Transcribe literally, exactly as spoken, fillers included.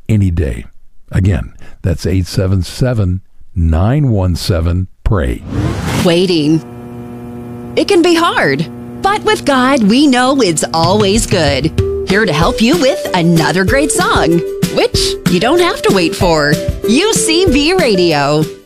any day. Again, that's eight seven seven, nine one seven, pray. Waiting. It can be hard, but with God, we know it's always good. Here to help you with another great song, which you don't have to wait for. U C B Radio.